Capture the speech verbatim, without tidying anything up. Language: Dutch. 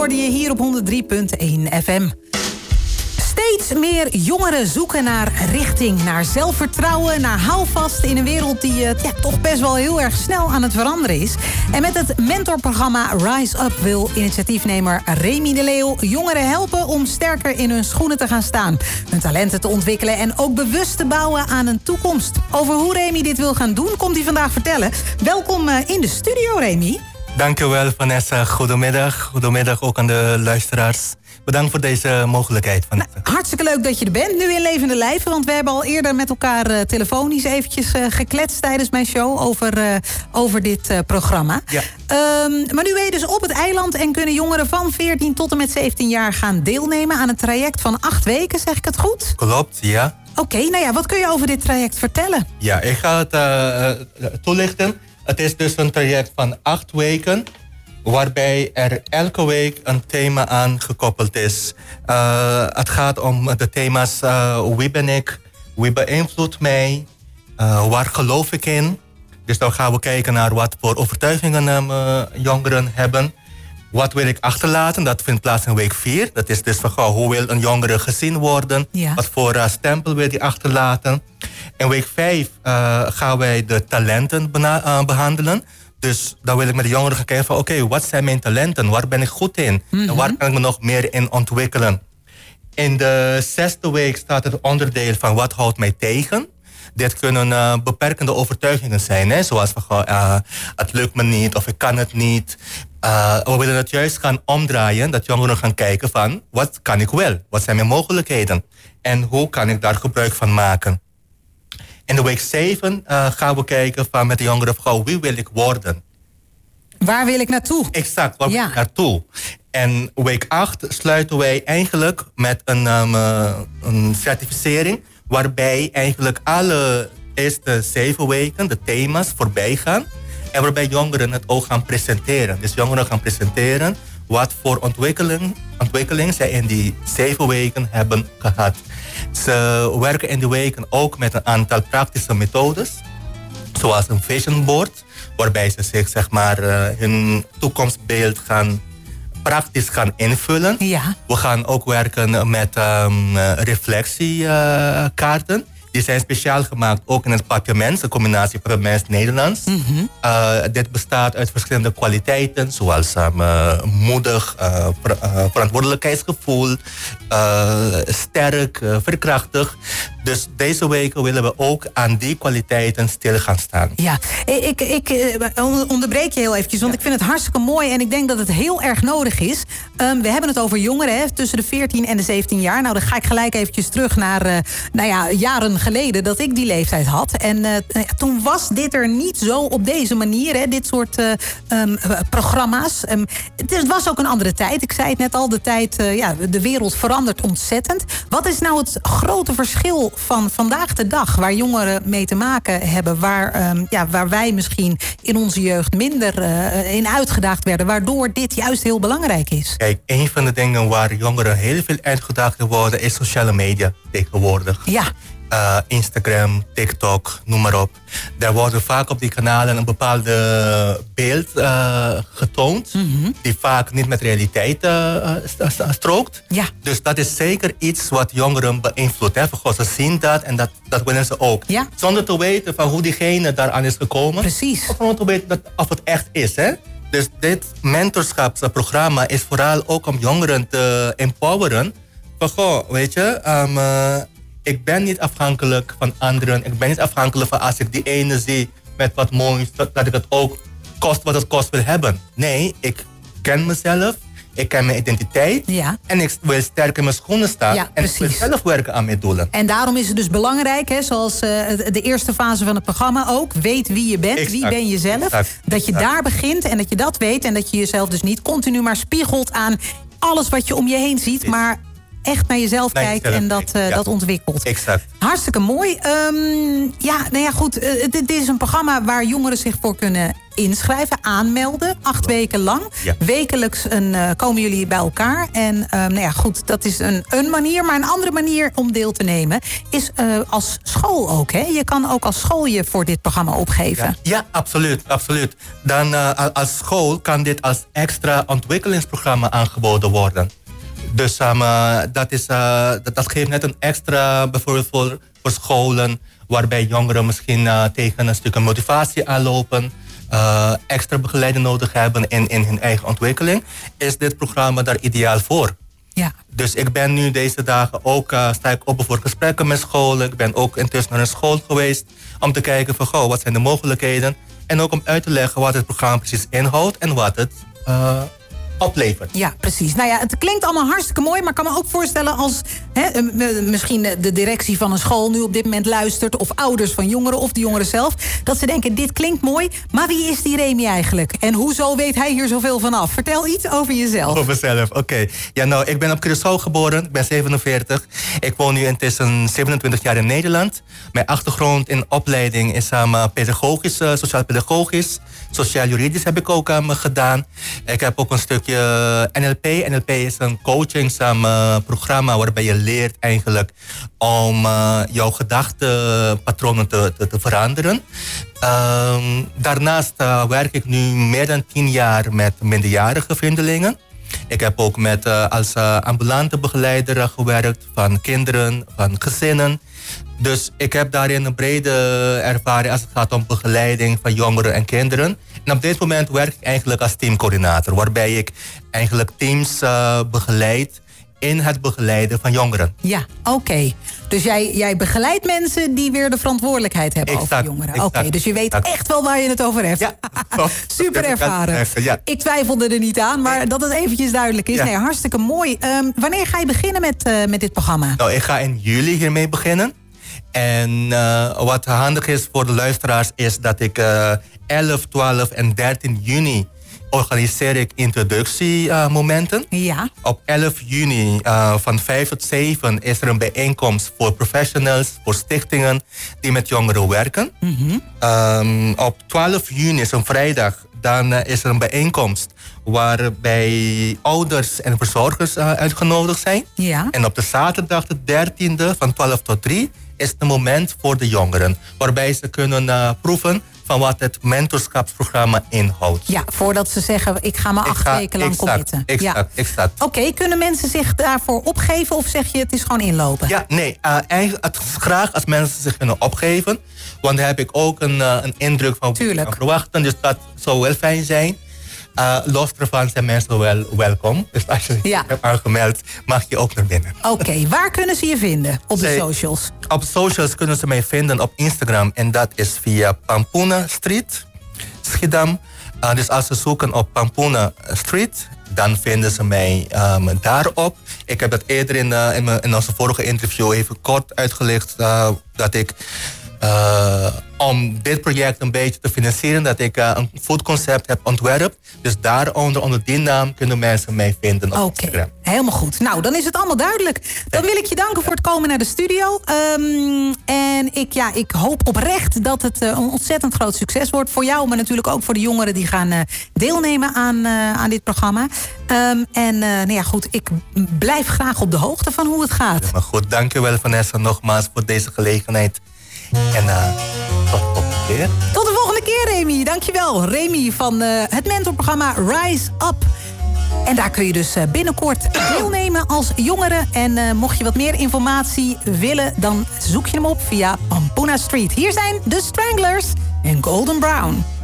hoorde je hier op honderd drie punt één F M. Steeds meer jongeren zoeken naar richting, naar zelfvertrouwen, naar houvast in een wereld die uh, ja, toch best wel heel erg snel aan het veranderen is. En met het mentorprogramma Rise Up wil initiatiefnemer Remy de Leeuw jongeren helpen om sterker in hun schoenen te gaan staan, hun talenten te ontwikkelen en ook bewust te bouwen aan een toekomst. Over hoe Remy dit wil gaan doen, komt hij vandaag vertellen. Welkom uh, in de studio, Remy. Dankjewel, Vanessa. Goedemiddag. Goedemiddag ook aan de luisteraars. Bedankt voor deze mogelijkheid. Van nou, hartstikke leuk dat je er bent. Nu in levende lijven, want we hebben al eerder met elkaar uh, telefonisch eventjes uh, gekletst tijdens mijn show over, uh, over dit uh, programma. Ja. Um, maar nu ben je dus op het eiland en kunnen jongeren van veertien tot en met zeventien jaar gaan deelnemen aan een traject van acht weken, zeg ik het goed? Klopt, ja. Oké, okay, nou ja, wat kun je over dit traject vertellen? Ja, ik ga het uh, toelichten. Het is dus een traject van acht weken, waarbij er elke week een thema aan gekoppeld is. Uh, het gaat om de thema's uh, wie ben ik, wie beïnvloedt mij, uh, waar geloof ik in. Dus dan gaan we kijken naar wat voor overtuigingen um, uh, jongeren hebben. Wat wil ik achterlaten? Dat vindt plaats in week vier. Dat is dus van goh, hoe wil een jongere gezien worden? Ja. Wat voor uh, stempel wil die achterlaten? In week vijf uh, gaan wij de talenten bena- uh, behandelen. Dus dan wil ik met de jongeren gaan kijken van oké, okay, wat zijn mijn talenten? Waar ben ik goed in? Mm-hmm. En waar kan ik me nog meer in ontwikkelen? In de zesde week staat het onderdeel van wat houdt mij tegen? Dit kunnen uh, beperkende overtuigingen zijn. Hè? Zoals van uh, het lukt me niet of ik kan het niet. Uh, we willen het juist gaan omdraaien. Dat jongeren gaan kijken van wat kan ik wel? Wat zijn mijn mogelijkheden? En hoe kan ik daar gebruik van maken? In de week zeven uh, gaan we kijken van met de jongeren van wie wil ik worden? Waar wil ik naartoe? Exact, waar ja. wil ik naartoe? En week acht sluiten wij eigenlijk met een, um, uh, een certificering, waarbij eigenlijk alle eerste zeven weken de thema's voorbij gaan. En waarbij jongeren het ook gaan presenteren. Dus jongeren gaan presenteren wat voor ontwikkeling, ontwikkeling zij in die zeven weken hebben gehad. Ze werken in die weken ook met een aantal praktische methodes. Zoals een vision board, waarbij ze zich zeg maar uh, hun toekomstbeeld gaan praktisch gaan invullen. Ja. We gaan ook werken met um, reflectiekaarten. Uh, Die zijn speciaal gemaakt, ook in het papiaments, een combinatie papiaments-Nederlands. Mm-hmm. Uh, dit bestaat uit verschillende kwaliteiten, zoals um, uh, moedig, uh, ver, uh, verantwoordelijkheidsgevoel, uh, sterk, uh, verkrachtig. Dus deze weken willen we ook aan die kwaliteiten stil gaan staan. Ja, ik, ik uh, onderbreek je heel eventjes, want ja. ik vind het hartstikke mooi en ik denk dat het heel erg nodig is. Um, we hebben het over jongeren, hè, tussen de veertien en de zeventien jaar. Nou, dan ga ik gelijk eventjes terug naar uh, nou ja, jaren geleden dat ik die leeftijd had. En uh, toen was dit er niet zo op deze manier, hè, dit soort uh, um, programma's. Um, het was ook een andere tijd. Ik zei het net al, de tijd, uh, ja, de wereld verandert ontzettend. Wat is nou het grote verschil van vandaag de dag, waar jongeren mee te maken hebben, waar, um, ja, waar wij misschien in onze jeugd minder uh, in uitgedaagd werden, waardoor dit juist heel belangrijk is? Kijk, een van de dingen waar jongeren heel veel uitgedaagd worden is sociale media tegenwoordig. Ja. Uh, Instagram, TikTok, noem maar op. Daar worden vaak op die kanalen een bepaalde beeld uh, getoond, mm-hmm. die vaak niet met realiteit uh, strookt. Ja. Dus dat is zeker iets wat jongeren beïnvloedt. Hè? Van, ze zien dat en dat, dat willen ze ook. Ja. Zonder te weten van hoe diegene daaraan is gekomen. Precies. Of zonder te weten dat, of het echt is. Hè? Dus dit mentorschapsprogramma is vooral ook om jongeren te empoweren. Van, goh, weet je, um, uh, ik ben niet afhankelijk van anderen. Ik ben niet afhankelijk van als ik die ene zie met wat moois, dat, dat ik het ook kost wat het kost wil hebben. Nee, ik ken mezelf. Ik ken mijn identiteit. Ja. En ik wil sterk in mijn schoenen staan. Ja, en ik wil zelf werken aan mijn doelen. En daarom is het dus belangrijk, hè, zoals uh, de eerste fase van het programma ook. Weet wie je bent, exact. Wie ben je zelf. Exact. Dat je exact. daar begint en dat je dat weet. En dat je jezelf dus niet continu maar spiegelt aan alles wat je om je heen ziet. Maar echt naar jezelf naar kijkt jezelf en dat, uh, ja. dat ontwikkelt. Exact. Hartstikke mooi. Um, ja, nou ja, goed. Uh, dit is een programma waar jongeren zich voor kunnen inschrijven, aanmelden. Acht weken lang. Ja. Wekelijks een, uh, komen jullie bij elkaar. En uh, nou ja, goed, dat is een, een manier. Maar een andere manier om deel te nemen is uh, als school ook. Hè? Je kan ook als school je voor dit programma opgeven. Ja, ja absoluut, absoluut. Dan uh, als school kan dit als extra ontwikkelingsprogramma aangeboden worden. Dus um, uh, dat, is, uh, dat, dat geeft net een extra, bijvoorbeeld voor, voor scholen, waarbij jongeren misschien uh, tegen een stukje motivatie aanlopen, uh, extra begeleiding nodig hebben in, in hun eigen ontwikkeling, is dit programma daar ideaal voor. Ja. Dus ik ben nu deze dagen ook, uh, sta ik open voor gesprekken met scholen. Ik ben ook intussen naar een school geweest om te kijken van, goh, wat zijn de mogelijkheden? En ook om uit te leggen wat het programma precies inhoudt en wat het uh, oplevert. Ja, precies. Nou ja, het klinkt allemaal hartstikke mooi, maar ik kan me ook voorstellen als hè, misschien de directie van een school nu op dit moment luistert, of ouders van jongeren of de jongeren zelf, dat ze denken, dit klinkt mooi, maar wie is die Remy eigenlijk? En hoezo weet hij hier zoveel van af? Vertel iets over jezelf. Over mezelf, oké. Okay. Ja, nou, ik ben op Curaçao geboren, ik ben zevenenveertig. Ik woon nu intussen zevenentwintig jaar in Nederland. Mijn achtergrond in opleiding is um, pedagogisch, uh, sociaal-pedagogisch. Sociaal-juridisch heb ik ook um, gedaan. Ik heb ook een stukje N L P. N L P is een coachingsprogramma um, waarbij je leert eigenlijk om uh, jouw gedachtepatronen te, te, te veranderen. Um, daarnaast uh, werk ik nu meer dan tien jaar met minderjarige vreemdelingen. Ik heb ook met, uh, als uh, ambulante begeleider uh, gewerkt van kinderen, van gezinnen. Dus ik heb daarin een brede ervaring als het gaat om begeleiding van jongeren en kinderen. En op dit moment werk ik eigenlijk als teamcoördinator, waarbij ik eigenlijk teams uh, begeleid in het begeleiden van jongeren. Ja, oké. Okay. Dus jij, jij begeleidt mensen die weer de verantwoordelijkheid hebben exact, over jongeren. Oké, okay, dus je weet exact. echt wel waar je het over hebt. Ja. Super ervaren. Ja. Ik twijfelde er niet aan, maar dat het eventjes duidelijk is. Ja. Nee, hartstikke mooi. Um, wanneer ga je beginnen met, uh, met dit programma? Nou, ik ga in juli hiermee beginnen. En uh, wat handig is voor de luisteraars is dat ik uh, elf, twaalf en dertien juni organiseer ik introductiemomenten. Uh, ja. Op elf juni uh, van vijf tot zeven is er een bijeenkomst voor professionals, voor stichtingen die met jongeren werken. Mm-hmm. Um, op twaalf juni is een vrijdag, dan uh, is er een bijeenkomst waarbij ouders en verzorgers uh, uitgenodigd zijn. Ja. En op de zaterdag de dertiende van twaalf tot drie is het moment voor de jongeren, waarbij ze kunnen uh, proeven van wat het mentorschapsprogramma inhoudt. Ja, voordat ze zeggen, ik ga me acht ga, weken lang exact, committen. Exact, ja. exact. Oké, okay, kunnen mensen zich daarvoor opgeven of zeg je het is gewoon inlopen? Ja, nee, uh, eigenlijk, het is graag als mensen zich kunnen opgeven. Want dan heb ik ook een, uh, een indruk van wat ik kan verwachten. Dus dat zou wel fijn zijn. Uh, los daarvan zijn mensen wel welkom. Dus als je je ja. hebt aangemeld, mag je ook naar binnen. Oké, okay, waar kunnen ze je vinden op de socials? Op socials kunnen ze mij vinden op Instagram. En dat is via Pampoena Street, Schiedam. Uh, dus als ze zoeken op Pampoena Street, dan vinden ze mij um, daarop. Ik heb dat eerder in, uh, in, mijn, in onze vorige interview even kort uitgelegd. Uh, dat ik... Uh, om dit project een beetje te financieren, dat ik uh, een foodconcept heb ontwerpt. Dus daaronder, onder die naam, kunnen mensen mij vinden op okay. Instagram. Helemaal goed. Nou, dan is het allemaal duidelijk. Dan wil ik je danken voor het komen naar de studio. Um, en ik, ja, ik hoop oprecht dat het uh, een ontzettend groot succes wordt. Voor jou, maar natuurlijk ook voor de jongeren die gaan uh, deelnemen aan, uh, aan dit programma. Um, en uh, nou ja, goed, ik blijf graag op de hoogte van hoe het gaat. Ja, maar goed, dankjewel Vanessa nogmaals voor deze gelegenheid. En uh, tot de volgende keer. Tot de volgende keer, Remy. Dankjewel. Remy van uh, het mentorprogramma Rise Up. En daar kun je dus uh, binnenkort deelnemen als jongere. En uh, mocht je wat meer informatie willen, dan zoek je hem op via Pampoena Street. Hier zijn de Stranglers en Golden Brown.